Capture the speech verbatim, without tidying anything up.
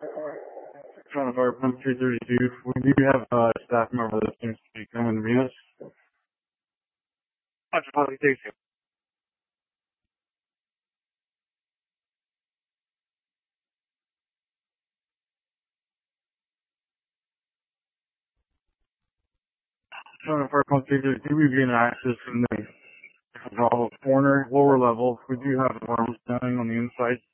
Trying to fire pump three thirty-two. We do have a uh, staff member that seems to be coming to meet us. Roger, Polly, thank you. Trying to fire pump three thirty-two. We've gained access from the Bravo corner, lower level. We do have alarms down on the inside.